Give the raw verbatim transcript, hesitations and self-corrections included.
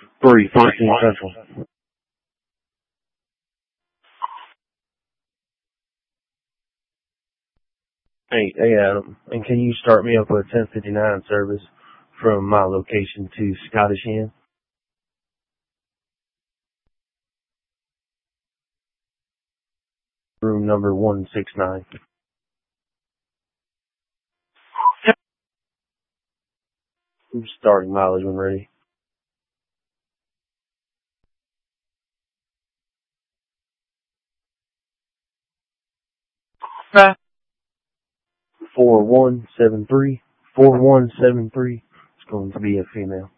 three fourteen Central. Hey, hey Adam, and can you start me up with a ten fifty-nine service from my location to Scottish Inn? Room number one six nine. I'm starting mileage when ready. four one seven three. four one seven three. It's going to be a female.